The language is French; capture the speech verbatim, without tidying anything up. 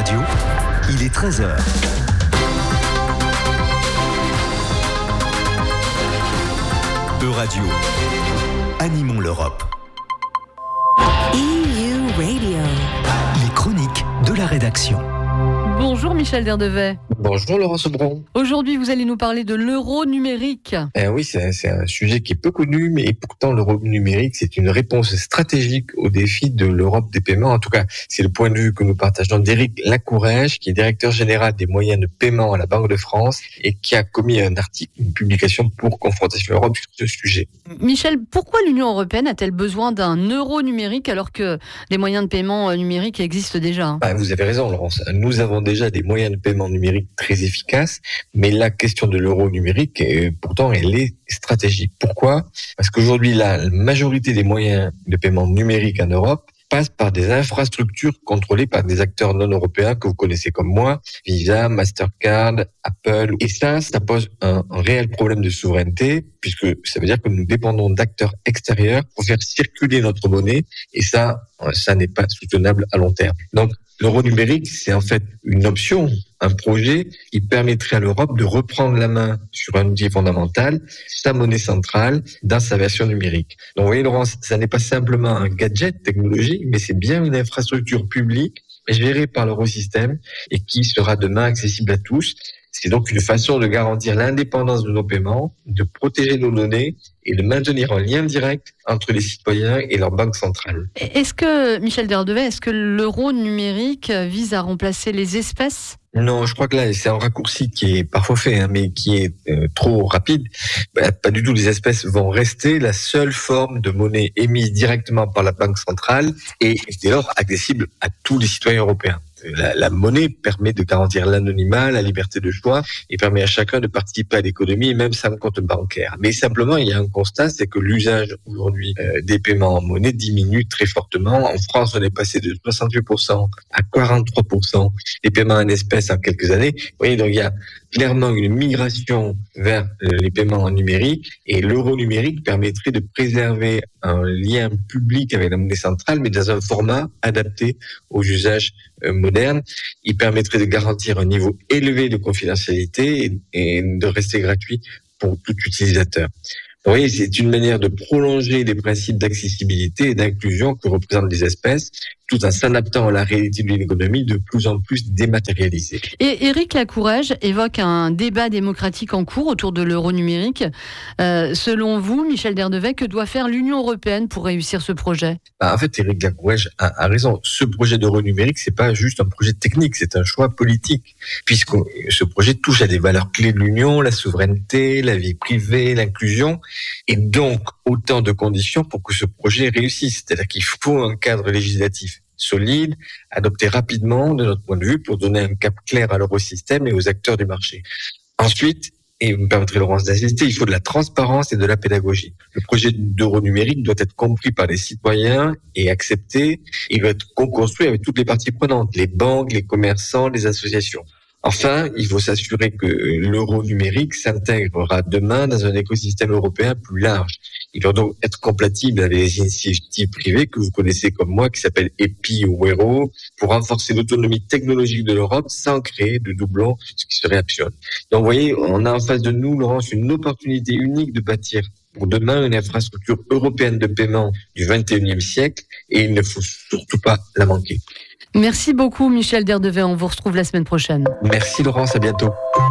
Radio, il est treize heures. Euradio, animons l'Europe. E U Radio. Les chroniques de la rédaction. Bonjour Michel Derdevet. Bonjour Laurent Sobron. Aujourd'hui, vous allez nous parler de l'euro numérique. Eh oui, c'est, c'est un sujet qui est peu connu, mais pourtant l'euro numérique, c'est une réponse stratégique au défi de l'Europe des paiements. En tout cas, c'est le point de vue que nous partageons d'Éric Lacourège, qui est directeur général des moyens de paiement à la Banque de France et qui a commis un article, une publication pour Confrontation Europe sur ce sujet. Michel, pourquoi l'Union européenne a-t-elle besoin d'un euro numérique alors que les moyens de paiement numériques existent déjà ? Bah, vous avez raison, Laurence. Nous avons déjà des moyens de paiement numériques très efficaces, mais la question de l'euro numérique, pourtant, elle est stratégique. Pourquoi ? Parce qu'aujourd'hui, la majorité des moyens de paiement numériques en Europe passent par des infrastructures contrôlées par des acteurs non européens que vous connaissez comme moi, Visa, Mastercard, Apple. Et ça, ça pose un, un réel problème de souveraineté, puisque ça veut dire que nous dépendons d'acteurs extérieurs pour faire circuler notre monnaie, et ça, ça n'est pas soutenable à long terme. Donc, l'euro numérique, c'est en fait une option, un projet qui permettrait à l'Europe de reprendre la main sur un outil fondamental, sa monnaie centrale, dans sa version numérique. Donc, vous voyez, Laurent, ça n'est pas simplement un gadget technologique, mais c'est bien une infrastructure publique gérée par l'eurosystème et qui sera demain accessible à tous. C'est donc une façon de garantir l'indépendance de nos paiements, de protéger nos données et de maintenir un lien direct entre les citoyens et leur banque centrale. Est-ce que, Michel Derdevet, est-ce que l'euro numérique vise à remplacer les espèces ? Non, je crois que là, c'est un raccourci qui est parfois fait, hein, mais qui est euh, trop rapide. Bah, pas du tout, les espèces vont rester la seule forme de monnaie émise directement par la banque centrale et dès lors accessible à tous les citoyens européens. La, la monnaie permet de garantir l'anonymat, la liberté de choix et permet à chacun de participer à l'économie, même sans compte bancaire. Mais simplement, il y a un constat, c'est que l'usage aujourd'hui euh, des paiements en monnaie diminue très fortement. En France, on est passé de soixante-huit pour cent à quarante-trois pour cent des paiements en espèces en quelques années. Vous voyez, donc il y a clairement une migration vers les paiements en numérique et l'euro numérique permettrait de préserver un lien public avec la monnaie centrale, mais dans un format adapté aux usages modernes. Il permettrait de garantir un niveau élevé de confidentialité et, et de rester gratuit pour tout utilisateur. Vous voyez, c'est une manière de prolonger les principes d'accessibilité et d'inclusion que représentent les espèces, tout en s'adaptant à la réalité d'une économie de plus en plus dématérialisée. Et Éric Lacourège évoque un débat démocratique en cours autour de l'euro numérique. Euh, selon vous, Michel Derdevet, que doit faire l'Union européenne pour réussir ce projet ? Bah, en fait, Éric Lacourège a, a raison. Ce projet d'euro numérique, c'est pas juste un projet technique, c'est un choix politique, puisque ce projet touche à des valeurs clés de l'Union, la souveraineté, la vie privée, l'inclusion, et donc autant de conditions pour que ce projet réussisse. C'est-à-dire qu'il faut un cadre législatif solide, adopté rapidement de notre point de vue pour donner un cap clair à l'eurosystème et aux acteurs du marché. Ensuite, et vous me permettrez, Laurence, d'insister, il faut de la transparence et de la pédagogie. Le projet d'euro numérique doit être compris par les citoyens et accepté. Il doit être co-construit avec toutes les parties prenantes, les banques, les commerçants, les associations. Enfin, il faut s'assurer que l'euro numérique s'intégrera demain dans un écosystème européen plus large. Il doit donc être compatible avec les initiatives privées que vous connaissez comme moi, qui s'appellent E P I ou Wero, pour renforcer l'autonomie technologique de l'Europe sans créer de doublons, ce qui serait absurde. Donc, vous voyez, on a en face de nous, Laurence, une opportunité unique de bâtir pour demain une infrastructure européenne de paiement du vingt et unième siècle, et il ne faut surtout pas la manquer. Merci beaucoup Michel Derdevet, on vous retrouve la semaine prochaine. Merci Laurence, à bientôt.